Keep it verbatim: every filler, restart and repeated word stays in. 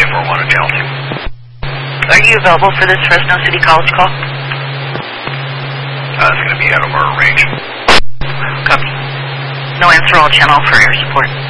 four one at Channel two. Are you available for this Fresno City College call? Uh, it's going to be out of our range. Copy. No answer, all channel for your support.